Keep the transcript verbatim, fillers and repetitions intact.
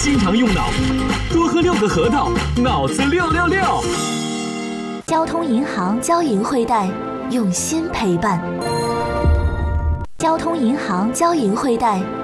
经常用脑，多喝六个核桃，脑子六六六。 交通银行交银汇贷，用心陪伴。交通银行交银汇贷。